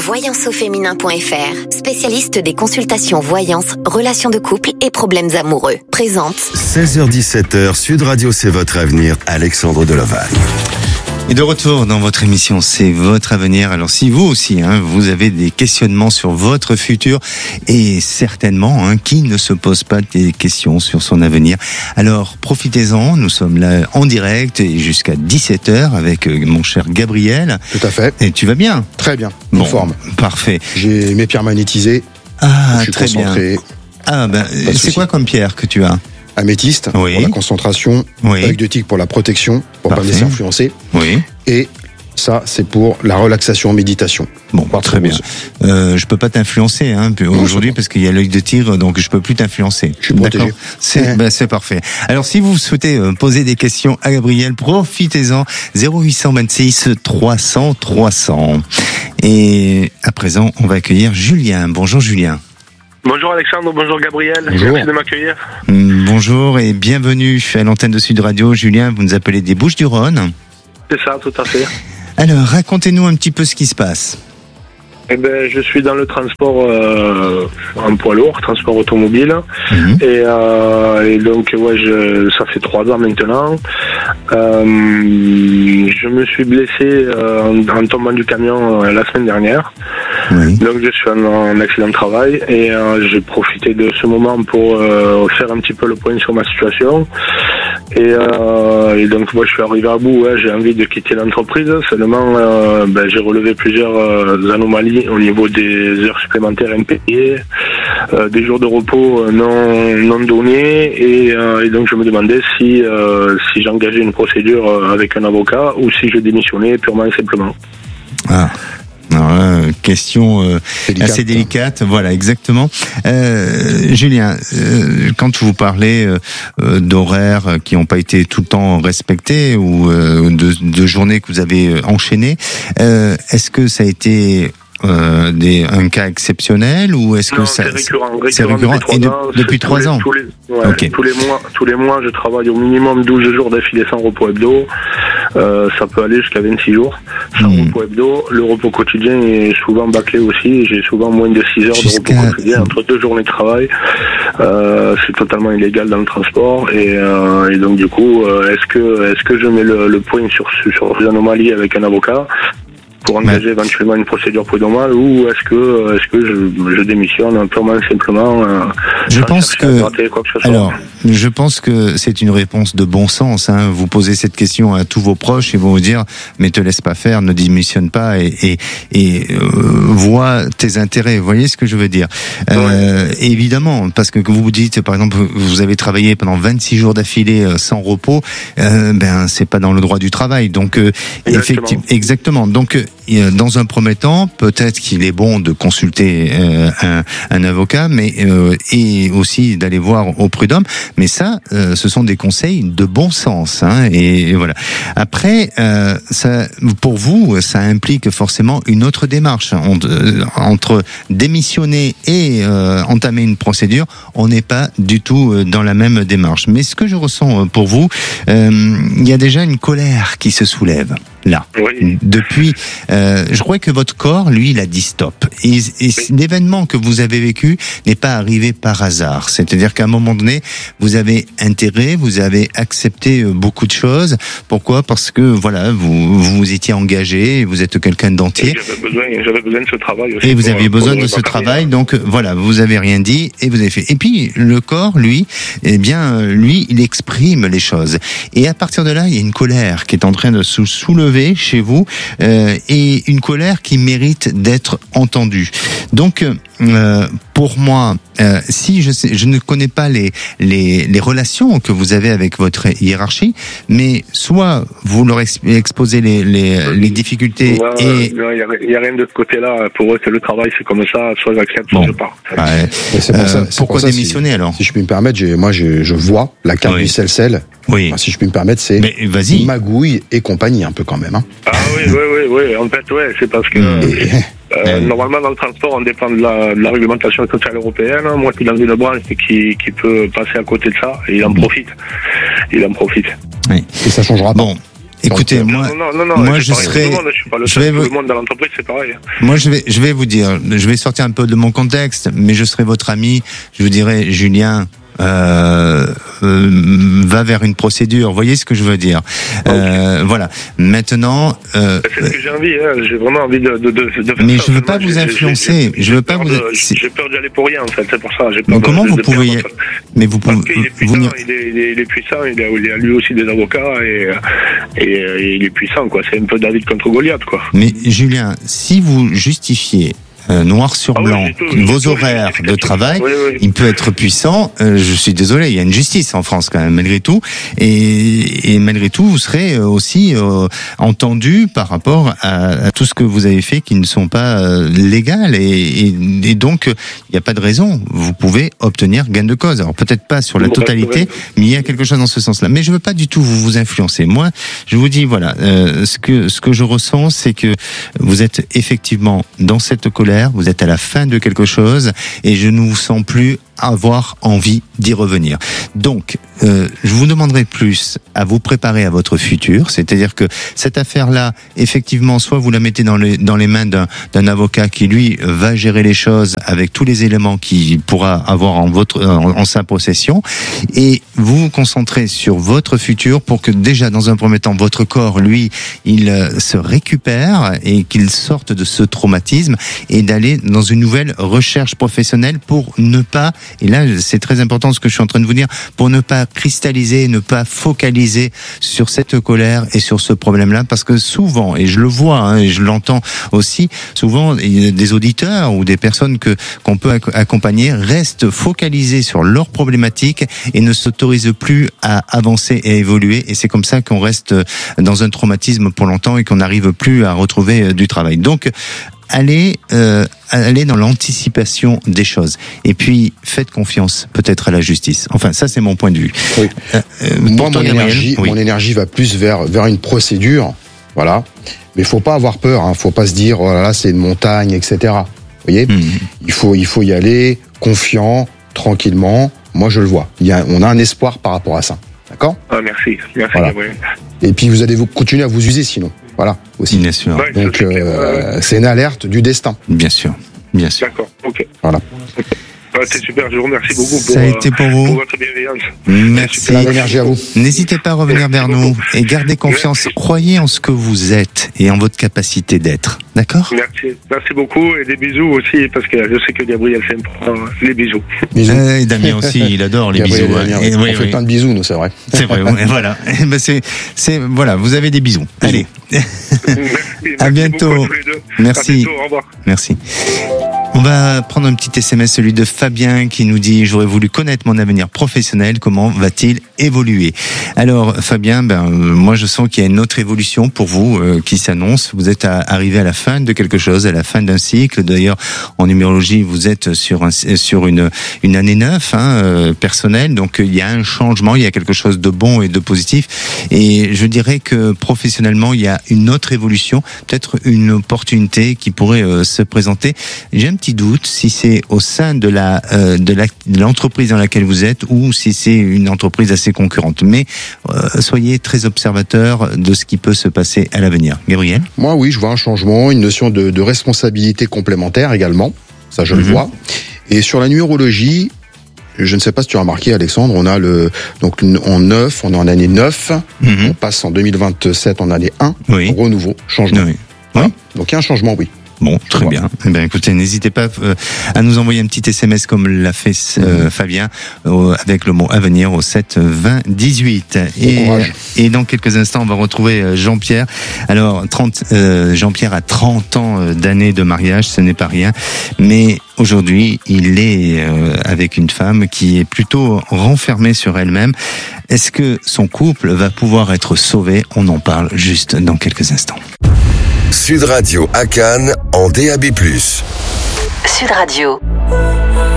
Voyanceauféminin.fr, spécialiste des consultations voyance, relations de couple et problèmes amoureux. Présente 16h-17h, Sud Radio, c'est votre avenir, Alexandre Deloval. Et de retour dans votre émission, c'est votre avenir. Alors si vous aussi, vous avez des questionnements sur votre futur et certainement, qui ne se pose pas des questions sur son avenir, alors profitez-en. Nous sommes là en direct et jusqu'à 17h avec mon cher Gabriel. Tout à fait. Et tu vas bien ? Très bien, en forme. Parfait. J'ai mes pierres magnétisées. Ah, je suis très concentré. Bien. Ah c'est quoi comme pierre que tu as ? Améthyste, pour la concentration, œil de tigre pour la protection, pour ne pas me laisser influencer. Oui. Et ça, c'est pour la relaxation, méditation. Bon, très bien. Je peux pas t'influencer aujourd'hui parce qu'il y a l'œil de tigre, donc je peux plus t'influencer. Je suis protégé. C'est parfait. Alors, si vous souhaitez poser des questions à Gabriel, profitez-en. 0826 300 300. Et à présent, on va accueillir Julien. Bonjour Julien. Bonjour Alexandre, bonjour Gabriel, bonjour. Merci de m'accueillir. Bonjour et bienvenue à l'antenne de Sud Radio. Julien, vous nous appelez des Bouches-du-Rhône. C'est ça, tout à fait. Alors, racontez-nous un petit peu ce qui se passe. Je suis dans le transport en poids lourd, transport automobile. Et donc, ça fait 3 ans maintenant. Je me suis blessé en tombant du camion la semaine dernière. Oui. Donc, je suis en accident de travail et j'ai profité de ce moment pour faire un petit peu le point sur ma situation. Et donc, moi, je suis arrivé à bout. J'ai envie de quitter l'entreprise. Seulement, j'ai relevé plusieurs anomalies au niveau des heures supplémentaires impayées, des jours de repos non donnés, et donc je me demandais si j'engageais une procédure avec un avocat ou si je démissionnais purement et simplement. Ah. Alors, question assez délicate, voilà, exactement. Julien, quand vous parlez d'horaires qui n'ont pas été tout le temps respectés ou de journées que vous avez enchaînées, est-ce que ça a été un cas exceptionnel ou est-ce que ça c'est récurrent depuis 3 ans. Tous les mois je travaille au minimum 12 jours d'affilée sans repos hebdo. Ça peut aller jusqu'à 26 jours sans repos hebdo. Le repos quotidien est souvent bâclé aussi. J'ai souvent moins de 6 heures de repos quotidien entre 2 journées de travail. C'est totalement illégal dans le transport et donc du coup est-ce que je mets le point sur les anomalies avec un avocat pour engager éventuellement une procédure prud'homale ou est-ce que je démissionne purement simplement je pense que c'est une réponse de bon sens. Vous posez cette question à tous vos proches, ils vont vous dire mais te laisse pas faire, ne démissionne pas et vois tes intérêts. Vous voyez ce que je veux dire? Évidemment, parce que vous vous dites par exemple vous avez travaillé pendant 26 jours d'affilée sans repos, c'est pas dans le droit du travail. Donc effectivement, exactement. Donc dans un premier temps, peut-être qu'il est bon de consulter un avocat, mais et aussi d'aller voir au prud'homme. Mais ça, ce sont des conseils de bon sens. Et voilà. Après, ça, pour vous, ça implique forcément une autre démarche. Entre démissionner et entamer une procédure, on n'est pas du tout dans la même démarche. Mais ce que je ressens pour vous, il y a déjà une colère qui se soulève. Là, depuis, je crois que votre corps, lui, il a dit stop. Et l'événement que vous avez vécu n'est pas arrivé par hasard. C'est-à-dire qu'à un moment donné, vous avez intérêt, vous avez accepté beaucoup de choses. Pourquoi ? Parce que voilà, vous étiez engagé, vous êtes quelqu'un d'entier. J'avais besoin de ce travail aussi. Et vous aviez besoin de ce travail, donc voilà, vous avez rien dit et vous avez fait. Et puis le corps, lui, lui, il exprime les choses. Et à partir de là, il y a une colère qui est en train de se soulever chez vous et une colère qui mérite d'être entendue. Donc pour moi, si je ne connais pas les relations que vous avez avec votre hiérarchie, mais soit vous leur exposez les difficultés et il y a rien de ce côté-là. Pour eux, c'est le travail, c'est comme ça. Soit j'accepte, soit je pars. C'est pour ça, pourquoi démissionner alors ? Si je puis me permettre, je vois la carte du sel. Oui. Enfin, si je puis me permettre, c'est magouille et compagnie un peu quand même. Ah oui. En fait, c'est parce que normalement dans le transport, on dépend de la réglementation sociale européenne. Moi, qui suis dans une branche qui peut passer à côté de ça, et il en profite. Oui. Et ça changera pas. Bon. Écoutez, donc, moi je serais. Tout le monde dans l'entreprise, c'est pareil. Moi, je vais vous dire, je vais sortir un peu de mon contexte, mais je serai votre ami. Je vous dirai, Julien, va vers une procédure. Vous voyez ce que je veux dire? Voilà. Maintenant, c'est ce que j'ai envie. J'ai vraiment envie de faire. Mais je veux pas vous influencer. Je veux pas vous. J'ai peur d'y aller pour rien, en fait. C'est pour ça. Mais comment vous pouvez? Mais vous pouvez. Il est puissant. Il est puissant. Il a lui aussi des avocats et il est puissant, quoi. C'est un peu David contre Goliath, quoi. Mais Julien, si vous justifiez noir sur blanc, vos horaires de travail, il peut être puissant. Je suis désolé, il y a une justice en France quand même, malgré tout. Et malgré tout, vous serez aussi entendu par rapport à tout ce que vous avez fait qui ne sont pas légales. Et donc, il n'y a pas de raison. Vous pouvez obtenir gain de cause. Alors peut-être pas sur la totalité, mais il y a quelque chose dans ce sens-là. Mais je veux pas du tout vous influencer. Moi, je vous dis, voilà, ce que je ressens, c'est que vous êtes effectivement dans cette colère. Vous êtes à la fin de quelque chose et je ne vous sens plus avoir envie d'y revenir. Donc, je vous demanderai plus à vous préparer à votre futur, c'est-à-dire que cette affaire-là, effectivement, soit vous la mettez dans les mains d'un avocat qui, lui, va gérer les choses avec tous les éléments qu'il pourra avoir en sa possession, et vous vous concentrez sur votre futur pour que déjà, dans un premier temps, votre corps, lui, il se récupère et qu'il sorte de ce traumatisme et d'aller dans une nouvelle recherche professionnelle pour ne pas, et là c'est très important ce que je suis en train de vous dire, pour ne pas cristalliser, ne pas focaliser sur cette colère et sur ce problème-là, parce que souvent, et je le vois, et je l'entends aussi, souvent il y a des auditeurs ou des personnes qu'on peut accompagner restent focalisés sur leurs problématiques et ne s'autorisent plus à avancer et à évoluer, et c'est comme ça qu'on reste dans un traumatisme pour longtemps et qu'on n'arrive plus à retrouver du travail. Donc allez dans l'anticipation des choses. Et puis, faites confiance peut-être à la justice. Enfin, ça, c'est mon point de vue. Oui. Moi, mon énergie va plus vers une procédure. Voilà. Mais il faut pas avoir peur. Faut pas se dire, oh là là, c'est une montagne, etc. Vous voyez? Il faut y aller confiant, tranquillement. Moi, je le vois. On a un espoir par rapport à ça. D'accord? Merci, voilà. Gabriel. Et puis, vous allez continuer à vous user sinon. Voilà, aussi. Bien sûr. Ouais, donc, c'est une alerte du destin. Bien sûr. D'accord, ok. Voilà. C'est super, je vous remercie beaucoup ça a été pour votre bienveillance. Merci. Plein d'énergie à vous. N'hésitez pas à revenir vers nous et gardez confiance. Merci. Croyez en ce que vous êtes et en votre capacité d'être. D'accord? Merci beaucoup et des bisous aussi, parce que je sais que Gabriel s'aime les bisous. Et Damien aussi, il adore les Gabriel bisous. Damien, on fait plein de bisous, nous, c'est vrai. C'est vrai, et voilà. Voilà, vous avez des bisous. Allez. À bientôt. Merci. À bientôt, au revoir. Merci. On va prendre un petit SMS, celui de Fabien qui nous dit « J'aurais voulu connaître mon avenir professionnel, comment va-t-il évoluer ?» Alors Fabien, moi je sens qu'il y a une autre évolution pour vous qui s'annonce. Vous êtes arrivé à la fin de quelque chose, à la fin d'un cycle. D'ailleurs, en numérologie, vous êtes sur une année 9 personnelle, donc il y a un changement, il y a quelque chose de bon et de positif. Et je dirais que professionnellement, il y a une autre évolution, peut-être une opportunité qui pourrait se présenter. J'ai un petit doute si c'est au sein de l'entreprise dans laquelle vous êtes ou si c'est une entreprise assez concurrente. Mais soyez très observateur de ce qui peut se passer à l'avenir. Gabriel? Moi, oui, je vois un changement, une notion de responsabilité complémentaire également. Ça, je le vois. Et sur la numérologie, je ne sais pas si tu as remarqué, Alexandre, on a en 9, on est en année 9, on passe en 2027 en année 1, renouveau, changement. Oui. Voilà. Donc il y a un changement, oui. Bon, très bien. Eh bien, écoutez, n'hésitez pas à nous envoyer un petit SMS comme l'a fait Fabien avec le mot avenir au 7 20 18. Et dans quelques instants, on va retrouver Jean-Pierre. Alors, Jean-Pierre a 30 ans d'années de mariage, ce n'est pas rien, mais aujourd'hui, il est avec une femme qui est plutôt renfermée sur elle-même. Est-ce que son couple va pouvoir être sauvé? On en parle juste dans quelques instants. Sud Radio à Cannes en DAB+. Sud Radio.